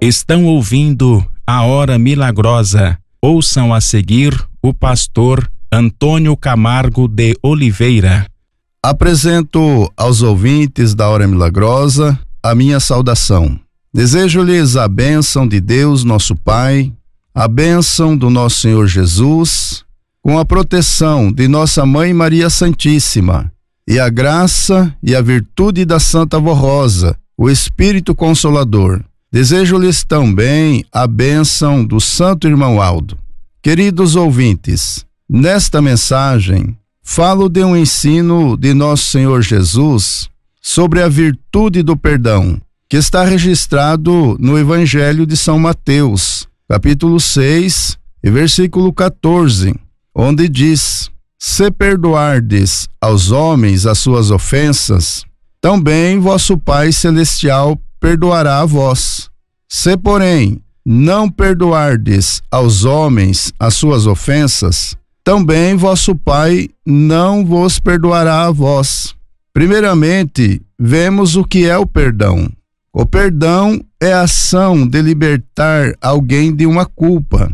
Estão ouvindo a Hora Milagrosa. Ouçam a seguir o pastor Antônio Camargo de Oliveira. Apresento aos ouvintes da Hora Milagrosa a minha saudação. Desejo-lhes a bênção de Deus, nosso Pai, a bênção do nosso Senhor Jesus, com a proteção de nossa Mãe Maria Santíssima, e a graça e a virtude da Santa Vó Rosa, o Espírito Consolador. Desejo-lhes também a bênção do Santo Irmão Aldo. Queridos ouvintes, nesta mensagem, falo de um ensino de nosso Senhor Jesus sobre a virtude do perdão, que está registrado no Evangelho de São Mateus, capítulo 6, e versículo 14, onde diz: Se perdoardes aos homens as suas ofensas, também vosso Pai Celestial perdoará a vós. Se, porém, não perdoardes aos homens as suas ofensas, também vosso Pai não vos perdoará a vós. Primeiramente, vemos o que é o perdão. O perdão é a ação de libertar alguém de uma culpa,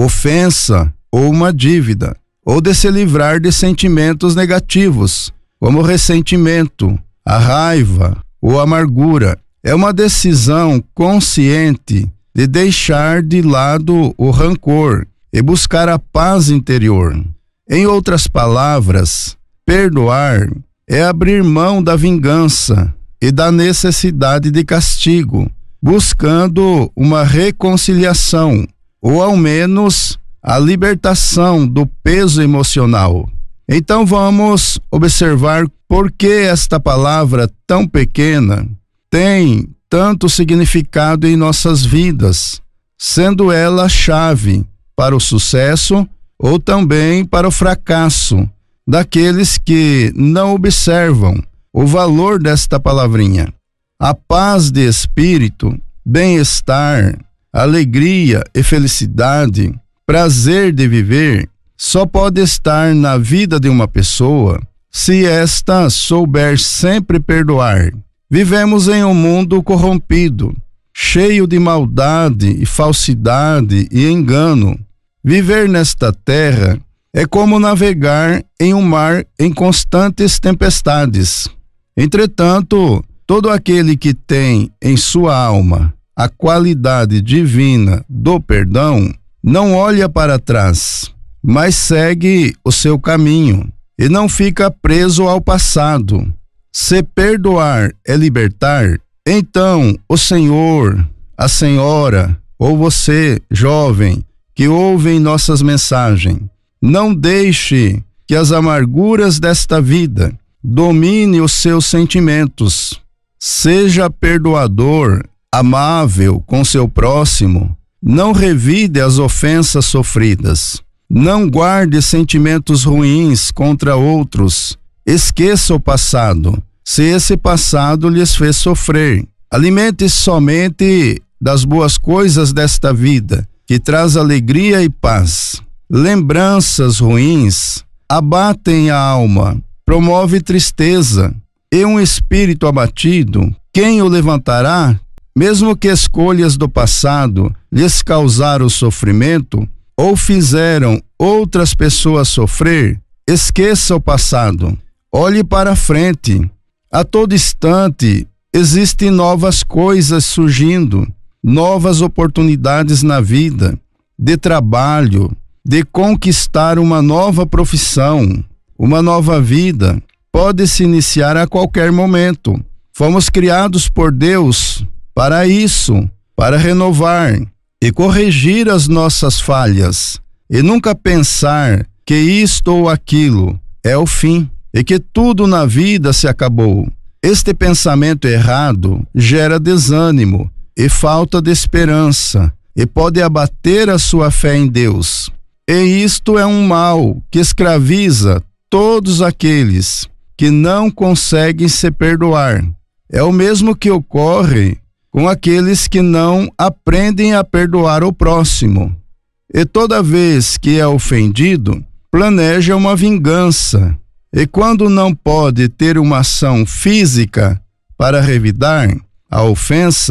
ofensa ou uma dívida, ou de se livrar de sentimentos negativos, como o ressentimento, a raiva ou a amargura. É uma decisão consciente de deixar de lado o rancor e buscar a paz interior. Em outras palavras, perdoar é abrir mão da vingança e da necessidade de castigo, buscando uma reconciliação, ou ao menos a libertação do peso emocional. Então vamos observar por que esta palavra tão pequena tem tanto significado em nossas vidas, sendo ela a chave para o sucesso ou também para o fracasso daqueles que não observam o valor desta palavrinha. A paz de espírito, bem-estar, alegria e felicidade, prazer de viver, só pode estar na vida de uma pessoa se esta souber sempre perdoar. Vivemos em um mundo corrompido, cheio de maldade e falsidade e engano. Viver nesta terra é como navegar em um mar em constantes tempestades. Entretanto, todo aquele que tem em sua alma a qualidade divina do perdão não olha para trás, mas segue o seu caminho e não fica preso ao passado. Se perdoar é libertar, então o Senhor, a Senhora ou você, jovem, que ouve nossas mensagens, não deixe que as amarguras desta vida domine os seus sentimentos. Seja perdoador, amável com seu próximo. Não revide as ofensas sofridas. Não guarde sentimentos ruins contra outros. Esqueça o passado, se esse passado lhes fez sofrer. Alimente-se somente das boas coisas desta vida, que traz alegria e paz. Lembranças ruins abatem a alma, promove tristeza, e um espírito abatido, quem o levantará? Mesmo que escolhas do passado lhes causaram sofrimento ou fizeram outras pessoas sofrer, esqueça o passado. Olhe para frente. A todo instante existem novas coisas surgindo, novas oportunidades na vida, de trabalho, de conquistar uma nova profissão, uma nova vida. Pode se iniciar a qualquer momento. Fomos criados por Deus para isso, para renovar e corrigir as nossas falhas, e nunca pensar que isto ou aquilo é o fim e que tudo na vida se acabou. Este pensamento errado gera desânimo e falta de esperança e pode abater a sua fé em Deus. E isto é um mal que escraviza todos aqueles que não conseguem se perdoar. É o mesmo que ocorre com aqueles que não aprendem a perdoar o próximo. E toda vez que é ofendido, planeja uma vingança. E quando não pode ter uma ação física para revidar a ofensa,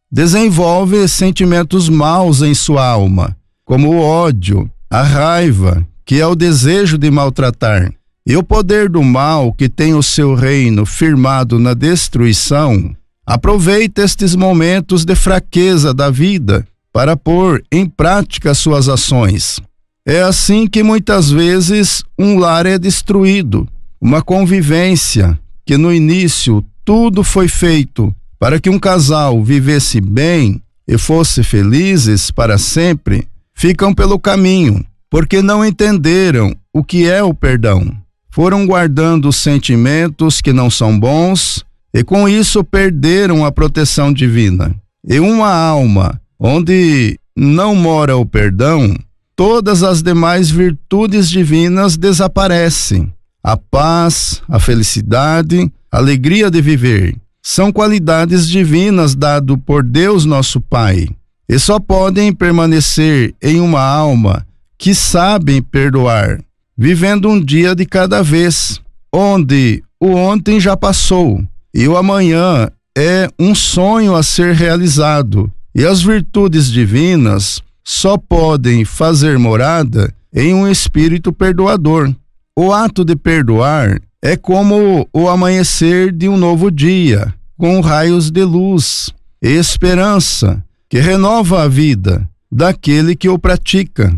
desenvolve sentimentos maus em sua alma, como o ódio, a raiva, que é o desejo de maltratar, e o poder do mal, que tem o seu reino firmado na destruição, aproveita estes momentos de fraqueza da vida para pôr em prática suas ações. É assim que muitas vezes um lar é destruído, uma convivência que no início tudo foi feito para que um casal vivesse bem e fosse felizes para sempre, ficam pelo caminho, porque não entenderam o que é o perdão. Foram guardando sentimentos que não são bons e com isso perderam a proteção divina. E uma alma onde não mora o perdão, todas as demais virtudes divinas desaparecem. A paz, a felicidade, a alegria de viver são qualidades divinas dadas por Deus nosso Pai e só podem permanecer em uma alma que sabe perdoar, vivendo um dia de cada vez, onde o ontem já passou e o amanhã é um sonho a ser realizado, e as virtudes divinas só podem fazer morada em um espírito perdoador. O ato de perdoar é como o amanhecer de um novo dia, com raios de luz e esperança que renova a vida daquele que o pratica.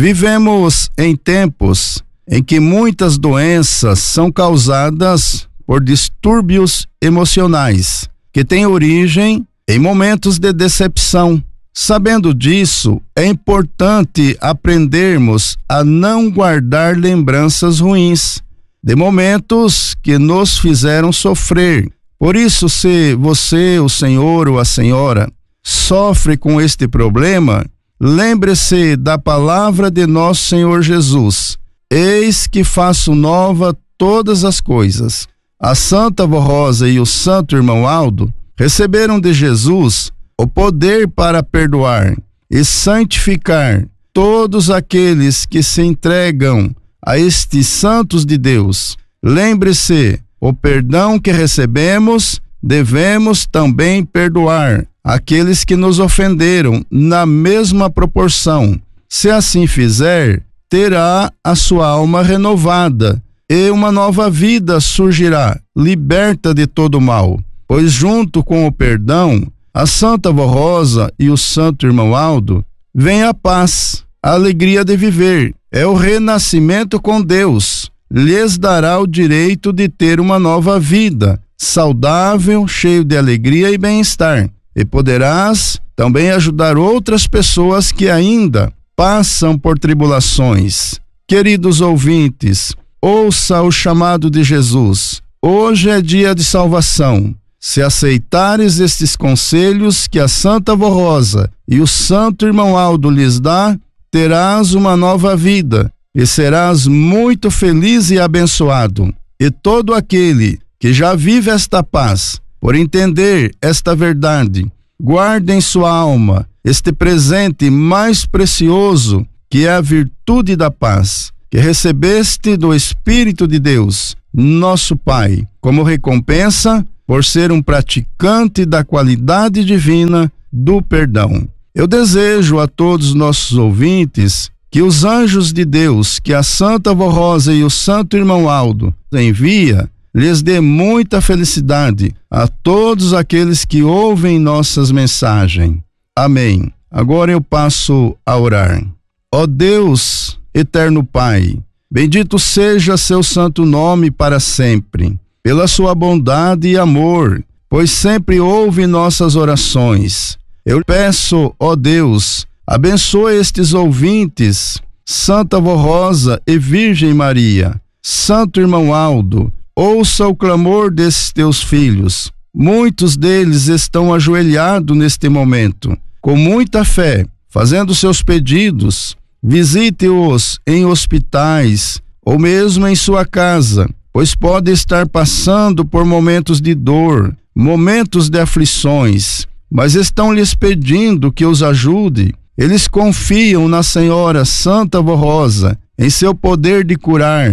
Vivemos em tempos em que muitas doenças são causadas por distúrbios emocionais, que têm origem em momentos de decepção. Sabendo disso, é importante aprendermos a não guardar lembranças ruins de momentos que nos fizeram sofrer. Por isso, se você, o senhor ou a senhora, sofre com este problema, lembre-se da palavra de nosso Senhor Jesus: eis que faço nova todas as coisas. A Santa Vó Rosa e o Santo Irmão Aldo receberam de Jesus o poder para perdoar e santificar todos aqueles que se entregam a estes santos de Deus. Lembre-se, o perdão que recebemos, devemos também perdoar aqueles que nos ofenderam na mesma proporção. Se assim fizer, terá a sua alma renovada e uma nova vida surgirá, liberta de todo mal. Pois junto com o perdão, a Santa Vó Rosa e o Santo Irmão Aldo, vem a paz, a alegria de viver, é o renascimento com Deus. Lhes dará o direito de ter uma nova vida, saudável, cheio de alegria e bem-estar. E poderás também ajudar outras pessoas que ainda passam por tribulações. Queridos ouvintes, ouça o chamado de Jesus. Hoje é dia de salvação. Se aceitares estes conselhos que a Santa Vó Rosa e o Santo Irmão Aldo lhes dá, terás uma nova vida e serás muito feliz e abençoado. E todo aquele que já vive esta paz, por entender esta verdade, guarde em sua alma este presente mais precioso, que é a virtude da paz, que recebeste do Espírito de Deus, nosso Pai, como recompensa por ser um praticante da qualidade divina do perdão. Eu desejo a todos os nossos ouvintes que os anjos de Deus, que a Santa Vó Rosa e o Santo Irmão Aldo envia, lhes dê muita felicidade a todos aqueles que ouvem nossas mensagens. Amém. Agora eu passo a orar. Ó Deus, eterno Pai, bendito seja seu santo nome para sempre, pela sua bondade e amor, pois sempre ouve nossas orações. Eu peço, ó Deus, abençoe estes ouvintes, Santa Vó Rosa e Virgem Maria, Santo Irmão Aldo, ouça o clamor desses teus filhos. Muitos deles estão ajoelhados neste momento, com muita fé, fazendo seus pedidos. Visite-os em hospitais ou mesmo em sua casa, pois pode estar passando por momentos de dor, momentos de aflições, mas estão lhes pedindo que os ajude. Eles confiam na Senhora Santa Vó Rosa, em seu poder de curar.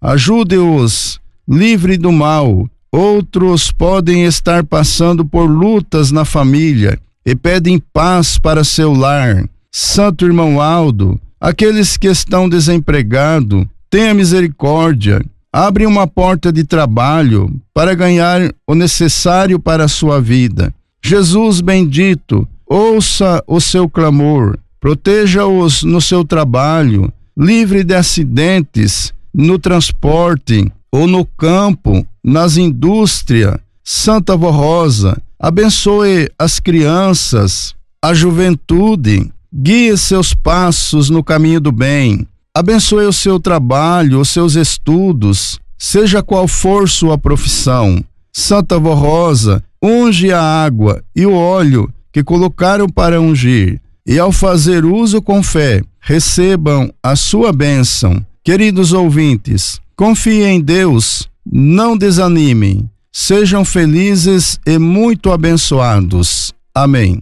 Ajude-os, livre do mal. Outros podem estar passando por lutas na família e pedem paz para seu lar. Santo irmão Aldo, aqueles que estão desempregados, tenha misericórdia. Abre uma porta de trabalho para ganhar o necessário para a sua vida. Jesus bendito, ouça o seu clamor, proteja-os no seu trabalho, livre de acidentes no transporte ou no campo, nas indústrias. Santa Vó Rosa, abençoe as crianças, a juventude, guie seus passos no caminho do bem. Abençoe o seu trabalho, os seus estudos, seja qual for sua profissão. Santa Vó Rosa, unge a água e o óleo que colocaram para ungir, e ao fazer uso com fé, recebam a sua bênção. Queridos ouvintes, confiem em Deus, não desanimem, sejam felizes e muito abençoados. Amém.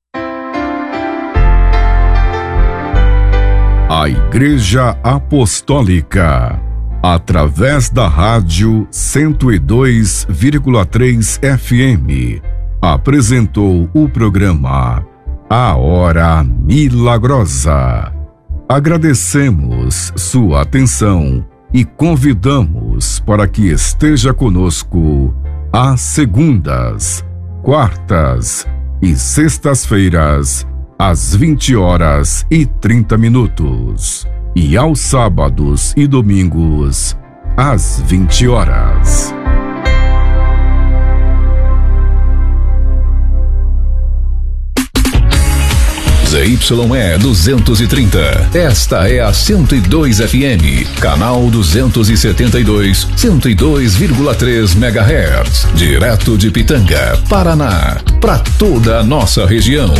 A Igreja Apostólica, através da rádio 102,3 FM, apresentou o programa A Hora Milagrosa. Agradecemos sua atenção e convidamos para que esteja conosco às segundas, quartas e sextas-feiras, às 20h30, e aos sábados e domingos, às 20h. ZYE 230. Esta é a 102 FM, canal 272, 102,3 MHz, direto de Pitanga, Paraná, para toda a nossa região.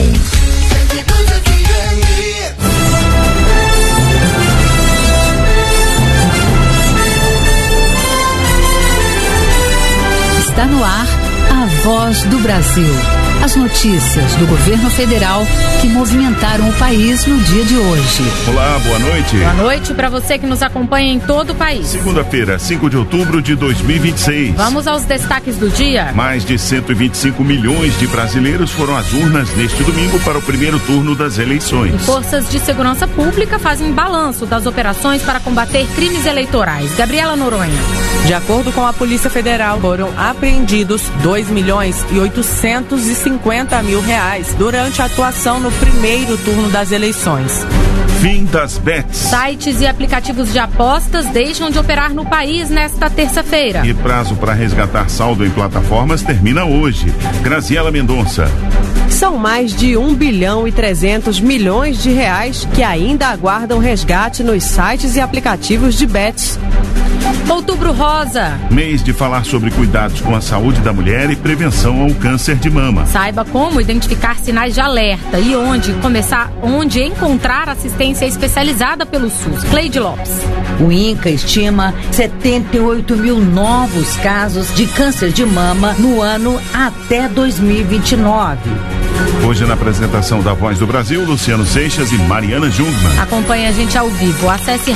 Está no ar a Voz do Brasil. As notícias do governo federal que movimentaram o país no dia de hoje. Olá, boa noite. Boa noite para você que nos acompanha em todo o país. Segunda-feira, 5 de outubro de 2026. Vamos aos destaques do dia. Mais de 125 milhões de brasileiros foram às urnas neste domingo para o primeiro turno das eleições. E forças de segurança pública fazem balanço das operações para combater crimes eleitorais. Gabriela Noronha. De acordo com a Polícia Federal, foram apreendidos R$2.850.000 durante a atuação no primeiro turno das eleições. Fim das bets. Sites e aplicativos de apostas deixam de operar no país nesta terça-feira. E prazo para resgatar saldo em plataformas termina hoje. Graziela Mendonça. São mais de R$1 bilhão e 300 milhões de reais que ainda aguardam resgate nos sites e aplicativos de bets. Outubro Rosa. Mês de falar sobre cuidados com a saúde da mulher e prevenção ao câncer de mama. Saiba como identificar sinais de alerta e onde encontrar assistência especializada pelo SUS. Cleide Lopes. O INCA estima 78 mil novos casos de câncer de mama no ano até 2029. Hoje na apresentação da Voz do Brasil, Luciano Seixas e Mariana Jungmann. Acompanhe a gente ao vivo. Acesse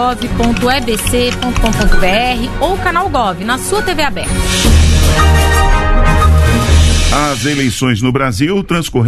radiogov.ebc.com.br ou canal Gov na sua TV aberta. As eleições no Brasil transcorreram